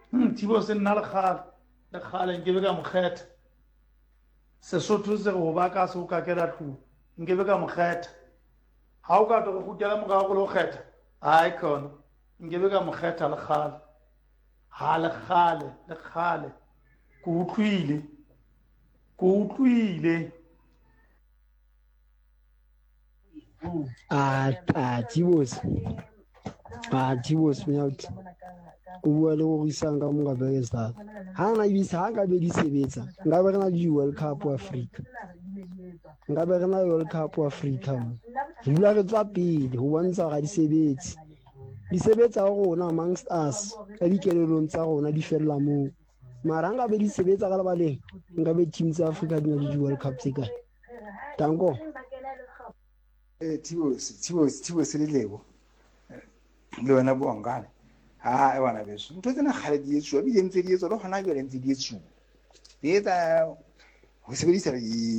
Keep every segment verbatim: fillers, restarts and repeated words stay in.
Thibo se nna le kgale le kgale nke be ka mo kgetha Sesotho se go ba ka se o ka kela tlou nke be ka mo kgetha ha o ka tlo go gutela morago go lo kgetha ai khona nke be ka mo kgetha le kgale ha le kgale le kgale go utlwile go utlwile Ah, ah, Tibos. Ah, Tibos, me out. O bua le go isang ka mo ga Bekestad. Ha na ibisa ha ka be di sebetsa. Nga be re na di World Cup Africa. Nga be re na World Cup Africa. Re bula re tswa pele ho bontsha ga di sebetse. Di sebetsa go rona amongst us. Ka dikelelong tsa rona di fella moo. Mara nga be di sebetsa ka lebaleng. Nga be team tsa Africa di na di World Cup tse kae. Tango. Eh Tibos Tibos Tibos le lebo le wena boangane ha e bana beso ntho tsena khale di etsuwa bi ntse di etswa le gona jwa ntse di etsuwa di etsa ho sebedisa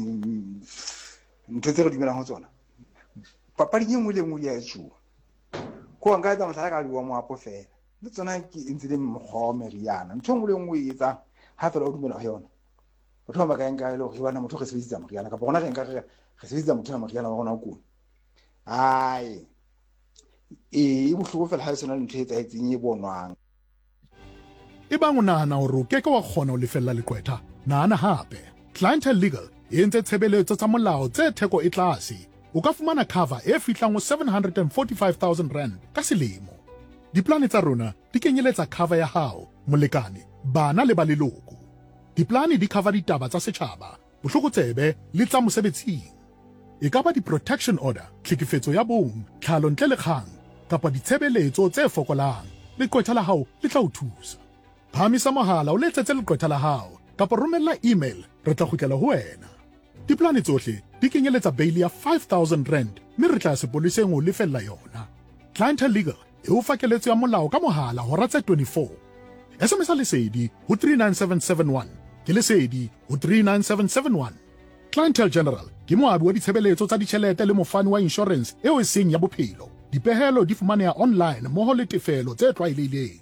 ntho tse re dumelang ho tsona papadi e nngwe le nngwe ya etsuwa ko nka etsa mohlala ka diwa mo apo fela le tsona ke ntse le mokgwa meriana ntho nngwe le nngwe e etsa ha fela o dumela ho yona o thoma ka nka ile ho bona motho re sebedisa moriana ka bona re nka re sebedisa motho na moriana wa rona o kuno ai e bohloko fela ha sona ntho e tsaetseng e bonwang e bang o nahana hore o keke wa kgona ho lefella leqwetha nahana hape Clientele Legal e entse tshebeletso tsa molao tse theko e tlase o ka fumana cover e fihlang ho seven hundred forty-five thousand rand ka selemo diplane tsa rona di kenyeletsa cover ya hao molekane bana le ba leloko diplane di cover ditaba tsa setjhaba bohlokotsebe le tsa mosebetsing e ka ba di-protection order tlhekefetso ya bong tlhalo ntle le kgang kapa ditshebeletso tse fokolang leqwetha la hao le tla o thusa phamisa mohala o letsetse leqwetha la hao kapa romella email re tla kgutlela ho wena diplane tsohle di kenyeletsa bail ya five thousand rand mme re tla sepoleseng ho lefella yona Clientele Legal e o fa keletso ya molao ka mohala hora tse twenty-four S M S lesedi ho three nine seven seven one ke lesedi ho three nine seven seven one Clientele General ke moabi wa ditshebeletso tsa ditjhelete le mofani wa insurance eo e seng ya bophelo dipehelo di fumaneha online mmoho le tefelo tse tlwaelehileng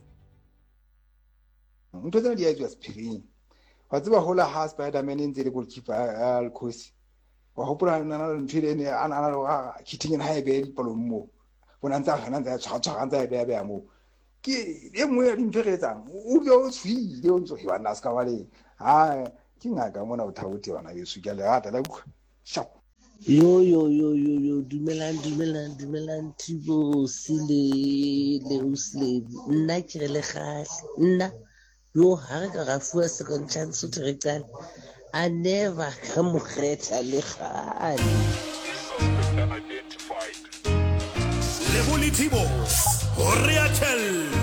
ntho tsena di a etswa sephiring wa tseba hola ha Spider-Man ntse le goalkeeper al Khosi wa hopola nana ntho ile ne ana ana ga kitting ha e be dipalong mo bona ntse ga ntse tshwa tshwa ntse e be be mo ke e mo ya dintho re etsang o be o tshwile o ntso hiwa nna ska wale ha ke ngaka mona o thauti bana yesu ke le rata la ku shap yo yo yo yo yo dumelang dumelang dumelang Tibos le le usle nna ke re le gale nna yo ha re ka ga fuwa second chance o re qala I never ka mo kgetha le gale le boli Tibos hore ya tell